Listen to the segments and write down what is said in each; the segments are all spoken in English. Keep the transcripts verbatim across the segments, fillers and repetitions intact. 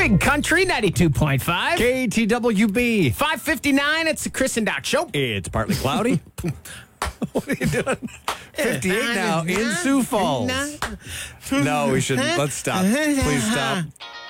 Big Country ninety-two point five. K T W B. five fifty-nine, it's the Chris and Doc Show. It's partly cloudy. What are you doing? fifty-eight now in Sioux Falls. No, we shouldn't. Let's stop. Please stop.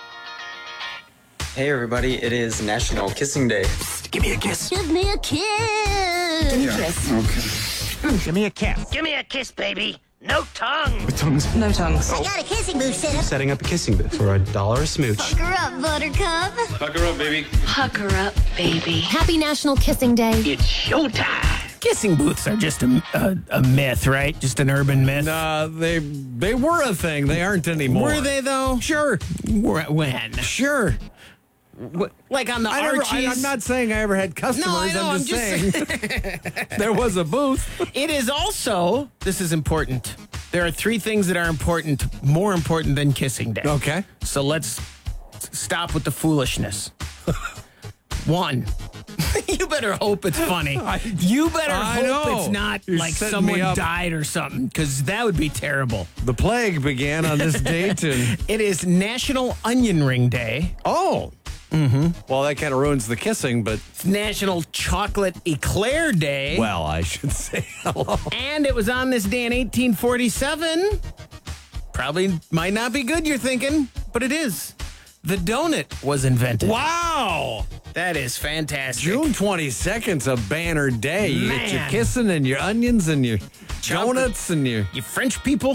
Hey everybody, it is National Kissing Day. Give me a kiss. Give me a kiss. Give me a kiss. Okay. Give me a kiss. Give me a kiss, baby. No tongue. With tongues. No tongues. I got a kissing booth set up. Setting up a kissing booth for a dollar a smooch. Hook her up, Buttercup. Hug her up, baby. Hug her up, baby. Happy National Kissing Day. It's showtime. Kissing booths are just a, a, a myth, right? Just an urban myth. Nah, they they were a thing. They aren't anymore. Were they, though? Sure. Were- When? Sure. What, like on the I never, Archies? I, I'm not saying I ever had customers. No, I know, I'm I'm just just saying there was a booth. It is also, this is important. There are three things that are important, more important than Kissing Day. Okay. So let's s- stop with the foolishness. One, you better hope it's funny. You better I hope know. it's not You're like setting me someone up. died or something, because that would be terrible. The plague began on this date, and It is National Onion Ring Day. oh, mm-hmm. Well, that kind of ruins the kissing, but It's National Chocolate Eclair Day. well, I should say hello. And it was on this day in eighteen forty-seven. Probably might not be good, you're thinking, but it is. The donut was invented. Wow. That is fantastic. June twenty-second's a banner day. You get your Man. kissing and your onions and your Chocolate. donuts and your... You French people?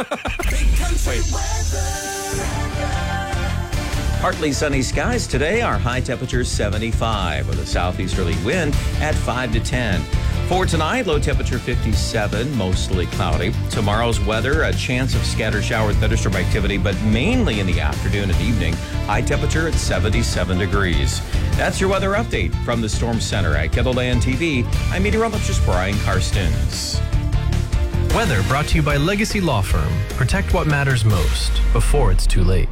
Partly sunny skies today. Our high temperature seventy-five with a southeasterly wind at five to ten. For tonight, low temperature fifty-seven, mostly cloudy. Tomorrow's weather, a chance of scattered shower with thunderstorm activity, but mainly in the afternoon and evening. High temperature at seventy-seven degrees. That's your weather update from the Storm Center at Kettleland T V. I'm meteorologist Brian Karstens. Weather brought to you by Legacy Law Firm. Protect what matters most before it's too late.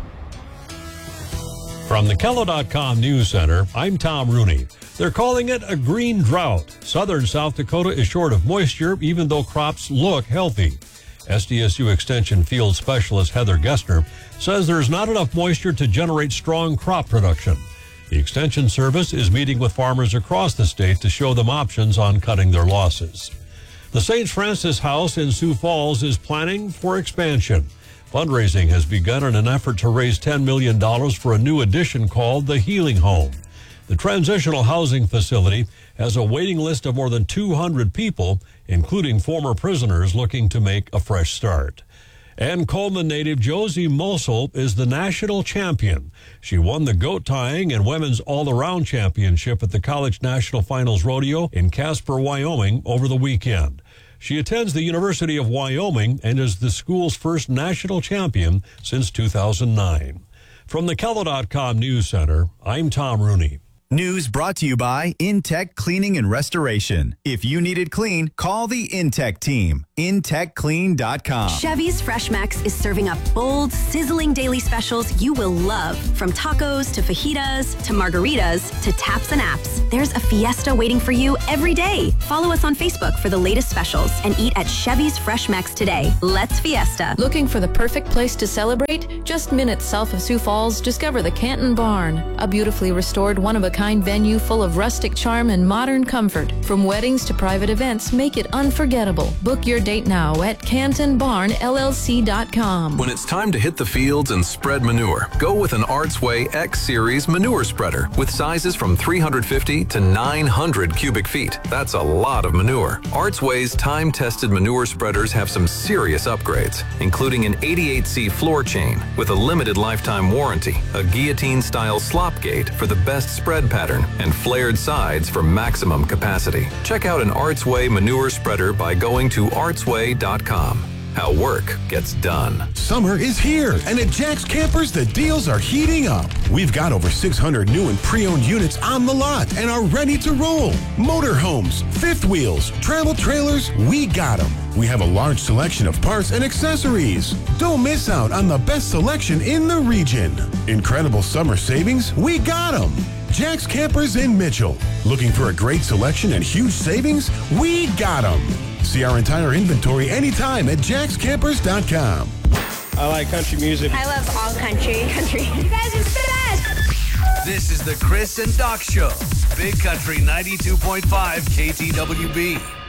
From the Kello dot com News Center, I'm Tom Rooney. They're calling it a green drought. Southern South Dakota is short of moisture, even though crops look healthy. S D S U Extension Field Specialist Heather Gessner says there's not enough moisture to generate strong crop production. The Extension Service is meeting with farmers across the state to show them options on cutting their losses. The Saint Francis House in Sioux Falls is planning for expansion. Fundraising has begun in an effort to raise ten million dollars for a new addition called the Healing Home. The transitional housing facility has a waiting list of more than two hundred people, including former prisoners looking to make a fresh start. And Coleman native Josie Mosel is the national champion. She won the goat tying and women's all-around championship at the College National Finals Rodeo in Casper, Wyoming over the weekend. She attends the University of Wyoming and is the school's first national champion since two thousand nine. From the Kello dot com News Center, I'm Tom Rooney. News brought to you by Intech Cleaning and Restoration. If you need it clean, call the Intech team. intech clean dot com. Chevy's Fresh Max is serving up bold, sizzling daily specials you will love. From tacos to fajitas to margaritas to taps and apps, there's a fiesta waiting for you every day. Follow us on Facebook for the latest specials and eat at Chevy's Fresh Max today. Let's fiesta. Looking for the perfect place to celebrate? Just minutes south of Sioux Falls, discover the Canton Barn, a beautifully restored one-of-a-kind venue full of rustic charm and modern comfort. From weddings to private events, make it unforgettable. Book your date now at canton barn l l c dot com. When it's time to hit the fields and spread manure, go with an Artsway X Series manure spreader with sizes from three hundred fifty to nine hundred cubic feet. That's a lot of manure. Artsway's time-tested manure spreaders have some serious upgrades, including an eighty-eight C floor chain with a limited lifetime warranty, a guillotine-style slop gate for the best spread pattern, and flared sides for maximum capacity. Check out an Artsway manure spreader by going to artsway dot com. How work gets done. Summer is here, and at Jack's Campers, the deals are heating up. We've got over six hundred new and pre-owned units on the lot and are ready to roll. Motorhomes, fifth wheels, travel trailers, we got them. We have a large selection of parts and accessories. Don't miss out on the best selection in the region. Incredible summer savings, we got them. Jack's Campers in Mitchell. Looking for a great selection and huge savings? We got them. See our entire inventory anytime at jacks campers dot com. I like country music. I love all country. Country. You guys are the best. The Chris and Doc Show. Big Country ninety-two point five K T W B.